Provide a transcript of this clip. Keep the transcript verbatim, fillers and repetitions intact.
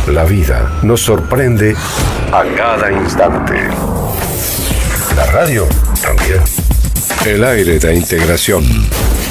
La vida nos sorprende a cada instante. La radio también. El aire da integración.